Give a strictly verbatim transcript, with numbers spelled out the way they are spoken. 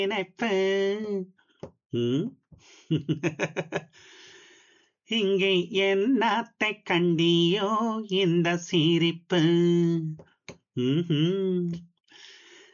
நினைப்பு ம்? இங்கே என்னத்தை கண்டியோ இந்த சிரிப்பு ம்ஹும்.